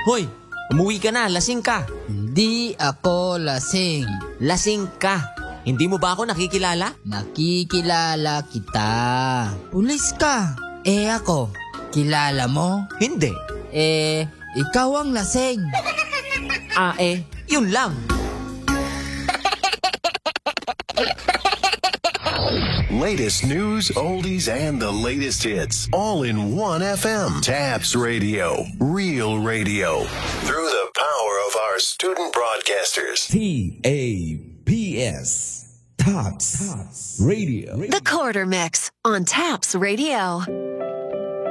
Hoy, umuwi ka na, lasing ka. Hindi ako lasing. Lasing ka. Hindi mo ba ako nakikilala? Nakikilala kita. Pulis ka. Ako, kilala mo? Hindi. Ikaw ang lasing. Yun lang. Latest news, oldies, and the latest hits, all in one FM. Taps Radio, real radio. Through the power of our student broadcasters. TAPS. Taps Radio. The Quarter Mix on Taps Radio.